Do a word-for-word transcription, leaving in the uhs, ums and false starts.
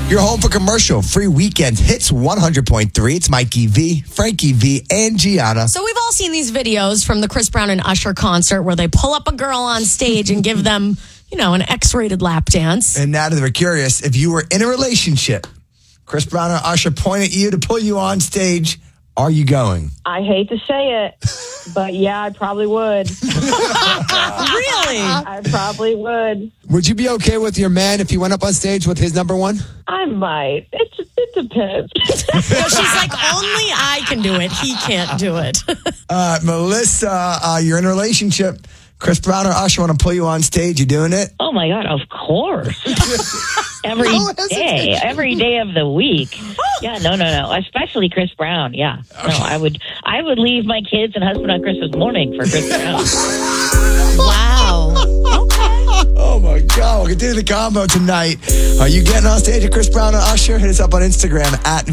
You're home for commercial free weekends. Hits one hundred point three. It's Mikey V, Frankie V, and Gianna. So we've all seen these videos from the Chris Brown and Usher concert where they pull up a girl on stage and give them, you know, an X-rated lap dance. And now they were curious, if you were in a relationship, Chris Brown and Usher point at you to pull you on stage, are you going? I hate to say it, but yeah, I probably would. Really? I probably would. Would you be okay with your man if he went up on stage with his number one? I might. It, it depends. So she's like, only I can do it. He can't do it. Uh, Melissa, uh, you're in a relationship. Chris Brown or Usher want to pull you on stage. You doing it? Oh, my God, of course. Every No day, hesitation. every day of the week. Yeah, no, no, no. Especially Chris Brown. Yeah. No, I would I would leave my kids and husband on Christmas morning for Chris Brown. Wow. Oh, my God. We'll continue the combo tonight. Are you getting on stage with Chris Brown and Usher? Hit us up on Instagram at